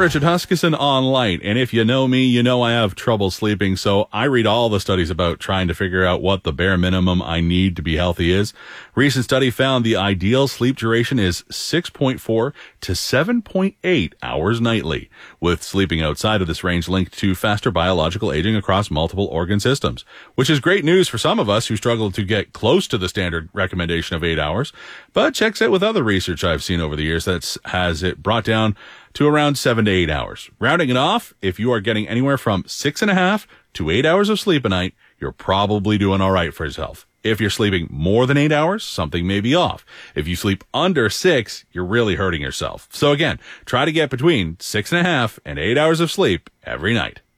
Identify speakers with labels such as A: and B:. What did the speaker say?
A: Richard Huskisson on Light, and if you know me, you know I have trouble sleeping, so I read all the studies about trying to figure out what the bare minimum I need to be healthy is. Recent study found the ideal sleep duration is 6.4 to 7.8 hours nightly, with sleeping outside of this range linked to faster biological aging across multiple organ systems, which is great news for some of us who struggle to get close to the standard recommendation of 8 hours, but checks out with other research I've seen over the years that has it brought down to around 7 to 8 hours. Rounding it off, if you are getting anywhere from 6.5 to 8 hours of sleep a night, you're probably doing all right for yourself. If you're sleeping more than 8 hours, something may be off. If you sleep under 6, you're really hurting yourself. So again, try to get between 6.5 and 8 hours of sleep every night.